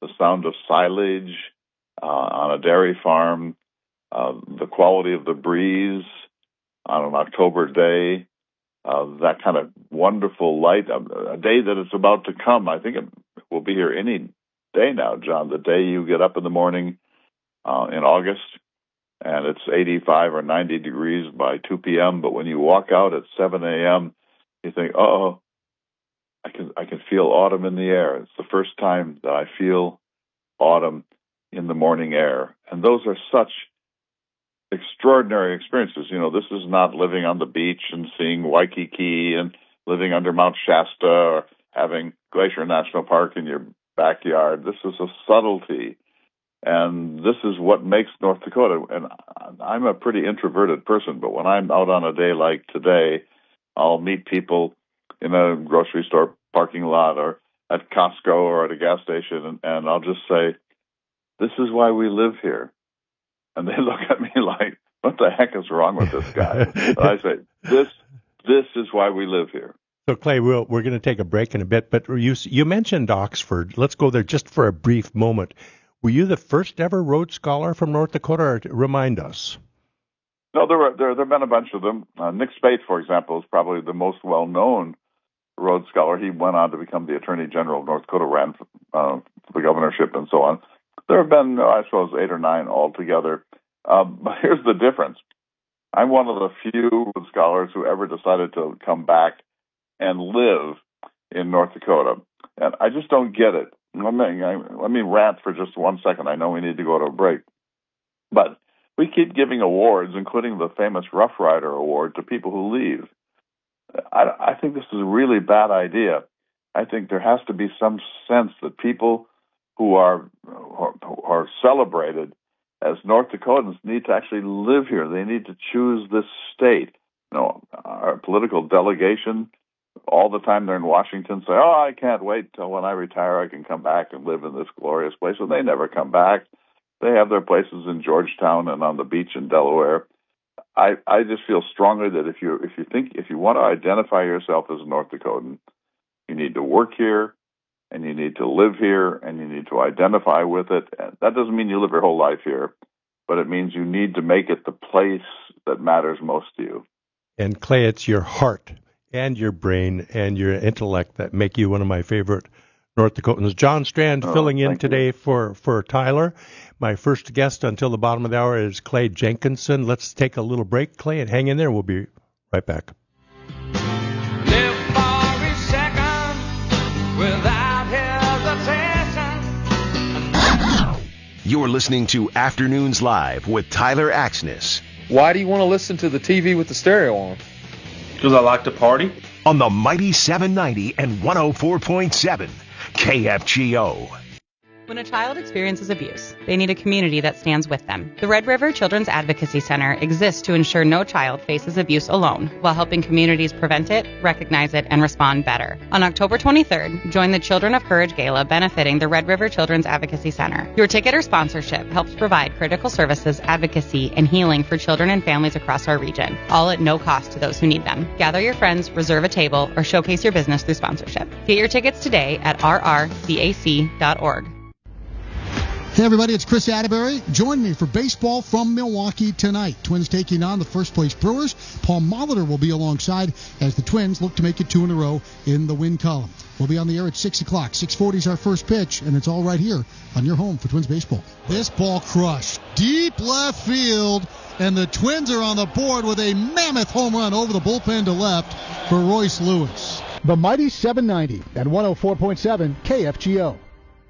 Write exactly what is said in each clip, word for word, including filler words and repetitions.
the sound of silage uh, on a dairy farm, uh, the quality of the breeze on an October day, uh, that kind of wonderful light, a, a day that is about to come. I think it will be here any day now, John, the day you get up in the morning uh, in August, and it's eighty-five or ninety degrees by two p.m., but when you walk out at seven a.m., you think, oh, I can I can feel autumn in the air. It's the first time that I feel autumn in the morning air. And those are such extraordinary experiences. You know, this is not living on the beach and seeing Waikiki and living under Mount Shasta or having Glacier National Park in your backyard. This is a subtlety. And this is what makes North Dakota. And I'm a pretty introverted person, but when I'm out on a day like today, I'll meet people in a grocery store parking lot or at Costco or at a gas station, and, and I'll just say, this is why we live here. And they look at me like, what the heck is wrong with this guy? And I say, this this is why we live here. So, Clay, we'll, we're going to take a break in a bit, but you you mentioned Oxford. Let's go there just for a brief moment. Were you the first ever Rhodes Scholar from North Dakota? Or remind us. No, there were there, there have been a bunch of them. Uh, Nick Spate, for example, is probably the most well-known Rhodes Scholar. He went on to become the Attorney General of North Dakota, ran for, uh, for the governorship and so on. There have been, uh, I suppose, eight or nine altogether. Uh, but here's the difference. I'm one of the few Rhodes Scholars who ever decided to come back and live in North Dakota. And I just don't get it. Let me, I, let me rant for just one second. I know we need to go to a break. But we keep giving awards, including the famous Rough Rider Award, to people who leave. I, I think this is a really bad idea. I think there has to be some sense that people who are who are celebrated as North Dakotans need to actually live here. They need to choose this state. You know, our political delegation, all the time they're in Washington, say, oh, I can't wait till when I retire I can come back and live in this glorious place. And they never come back. They have their places in Georgetown and on the beach in Delaware. I, I just feel strongly that if you if you think if you want to identify yourself as a North Dakotan, you need to work here, and you need to live here, and you need to identify with it. And that doesn't mean you live your whole life here, but it means you need to make it the place that matters most to you. And Clay, it's your heart and your brain and your intellect that make you one of my favorite North Dakotans. John Strand oh, filling in today you. for, for Tyler. My first guest until the bottom of the hour is Clay Jenkinson. Let's take a little break, Clay, and hang in there. We'll be right back. Live for a second without hesitation. You're listening to Afternoons Live with Tyler Axness. Why do you want to listen to the T V with the stereo on? Because I like to party. On the mighty seven ninety and one oh four point seven K F G O. When a child experiences abuse, they need a community that stands with them. The Red River Children's Advocacy Center exists to ensure no child faces abuse alone, while helping communities prevent it, recognize it, and respond better. On October twenty-third, join the Children of Courage Gala benefiting the Red River Children's Advocacy Center. Your ticket or sponsorship helps provide critical services, advocacy, and healing for children and families across our region, all at no cost to those who need them. Gather your friends, reserve a table, or showcase your business through sponsorship. Get your tickets today at r r c a c dot org. Hey everybody, it's Chris Atterbury. Join me for baseball from Milwaukee tonight. Twins taking on the first place Brewers. Paul Molitor will be alongside as the Twins look to make it two in a row in the win column. We'll be on the air at six o'clock. six forty is our first pitch, and it's all right here on your home for Twins baseball. This ball crushed deep left field, and the Twins are on the board with a mammoth home run over the bullpen to left for Royce Lewis. The mighty seven ninety and one oh four point seven K F G O.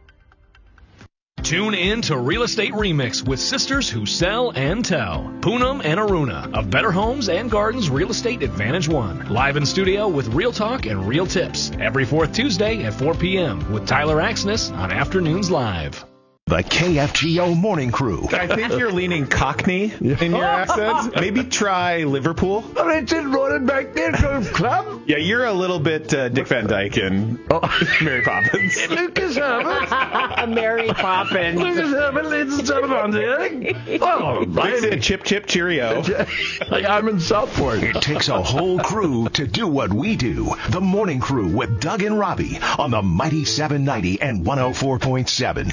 Tune in to Real Estate Remix with sisters who sell and tell. Poonam and Aruna of Better Homes and Gardens Real Estate Advantage One. Live in studio with real talk and real tips. Every fourth Tuesday at four p.m. with Tyler Axness on Afternoons Live. The K F G O Morning Crew. I think you're leaning Cockney in your accents. Maybe try Liverpool. Richard running back there, club. Yeah, you're a little bit uh, Dick Van Dyke and oh. Mary Poppins. Lucas Herbert. Mary Poppins. Lucas Herbert, ladies and gentlemen, on the Oh, right. Chip, chip, cheerio. Like I'm in Southport. It takes a whole crew to do what we do. The Morning Crew with Doug and Robbie on the mighty seven ninety and one oh four point seven.